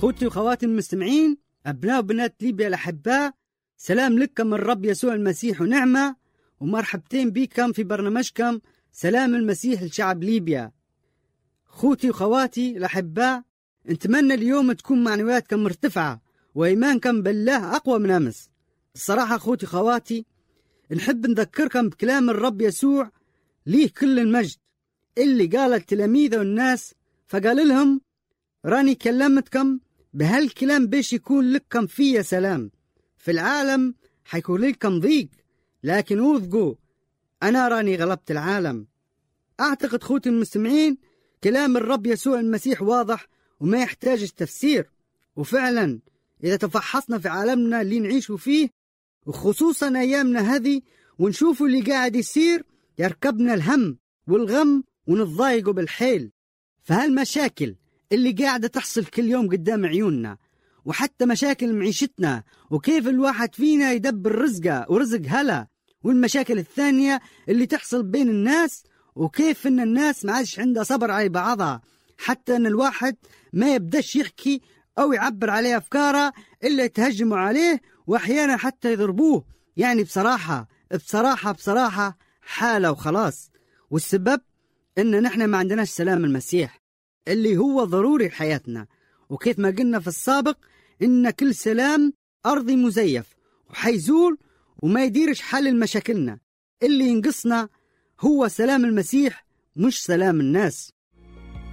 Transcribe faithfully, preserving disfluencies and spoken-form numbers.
أخوتي وخواتي المستمعين، أبناء وبنات ليبيا الأحباء، سلام لكم من الرب يسوع المسيح ونعمة، ومرحبتين بكم في برنامجكم سلام المسيح لشعب ليبيا. أخوتي وخواتي الأحباء، نتمنى اليوم تكون معنوياتكم مرتفعة وإيمانكم بالله أقوى من أمس. الصراحة أخوتي وخواتي، نحب نذكركم بكلام الرب يسوع ليه كل المجد اللي قال التلاميذ والناس، فقال لهم: راني كلمتكم بهالكلام بيش يكون لكم فيه سلام. في العالم حيكون لكم ضيق، لكن اوثقوا أنا راني غلبت العالم. أعتقد خوتي المستمعين كلام الرب يسوع المسيح واضح وما يحتاج تفسير. وفعلا إذا تفحصنا في عالمنا اللي نعيشوا فيه، وخصوصا أيامنا هذه، ونشوفوا اللي قاعد يصير، يركبنا الهم والغم ونتضايقوا بالحيل. فهالمشاكل اللي قاعدة تحصل كل يوم قدام عيوننا، وحتى مشاكل معيشتنا وكيف الواحد فينا يدبر رزقه ورزق هلا، والمشاكل الثانية اللي تحصل بين الناس، وكيف ان الناس ما عادش عندها صبر على بعضها، حتى ان الواحد ما يبداش يحكي او يعبر عليه افكاره الا يتهجموا عليه، واحيانا حتى يضربوه. يعني بصراحة بصراحة بصراحة حالة وخلاص. والسبب ان نحن ما عندناش سلام المسيح اللي هو ضروري لحياتنا. وكيف ما قلنا في السابق إن كل سلام أرضي مزيف وحيزول وما يديرش حل المشاكلنا. اللي ينقصنا هو سلام المسيح مش سلام الناس.